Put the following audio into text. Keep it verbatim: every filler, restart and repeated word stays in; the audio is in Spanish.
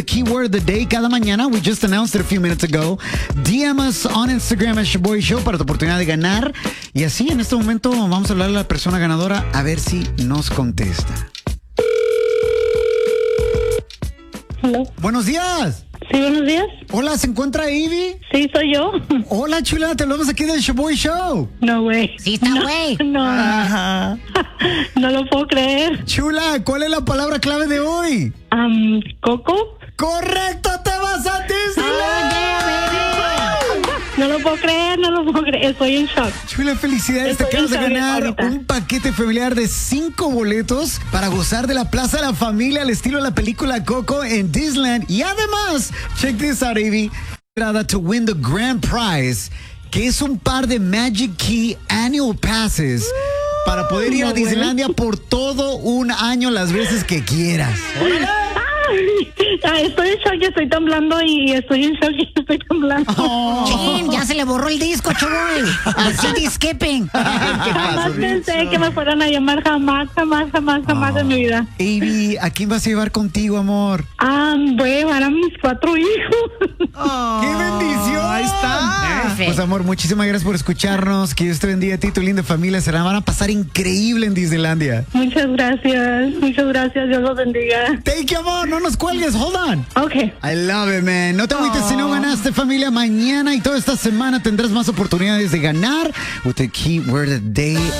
Keyword of the day cada mañana. We just announced it a few minutes ago. D M us on Instagram at Shaboy Show para tu oportunidad de ganar. Y así, en este momento, vamos a hablar a la persona ganadora a ver si nos contesta. Hello. Buenos días. Sí, buenos días. Hola, ¿se encuentra Ivy? Sí, soy yo. Hola, chula, te hablamos aquí del Shaboy Show. No, güey. Sí está, güey. No, Ajá. no lo puedo creer. Chula, ¿cuál es la palabra clave de hoy? Um, ¿Coco? ¡Correcto! ¡Te vas a Disneyland! No lo puedo creer, no lo puedo creer. Estoy en shock. Chula, felicidades. Te Estoy acabas de en shock ganar ahorita. un paquete familiar de cinco boletos para gozar de la Plaza de la Familia al estilo de la película Coco en Disneyland. Y además, check this out, Ivy. To win the grand prize, que es un par de Magic Key Annual Passes para poder ir no, a Disneylandia por todo un año las veces que quieras. Ay, ay, estoy en shock, estoy temblando y estoy en shock y estoy temblando. Chin, ya se le borró el disco, Chaboy. Al C D skipping. Jamás pensé que me fueran a llamar, jamás, jamás, jamás, jamás en mi vida. Ivy, ¿a quién vas a llevar contigo, amor? Ah, voy a llevar a mis cuatro hijos. ¡Qué bendición! Ahí está. Pues amor, muchísimas gracias por escucharnos. Que Dios te bendiga a ti y tu linda familia. Se la van a pasar increíble en Disneylandia. Muchas gracias, muchas gracias, Dios los bendiga. Take you, amor, no nos cuelgues, hold on. Ok. I love it, man. No te agüites si no ganaste, familia. Mañana y toda esta semana tendrás más oportunidades de ganar with the keyword of the day.